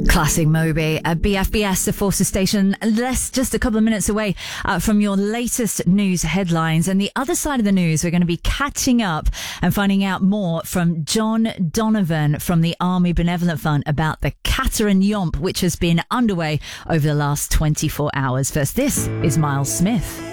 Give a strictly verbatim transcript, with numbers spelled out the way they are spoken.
Classic Moby at B F B S, the Forces Station, less just a couple of minutes away uh, from your latest news headlines. And the other side of the news, we're going to be catching up and finding out more from John Donovan from the Army Benevolent Fund about the Caterin Yomp, which has been underway over the last twenty-four hours. First, this is Miles Smith.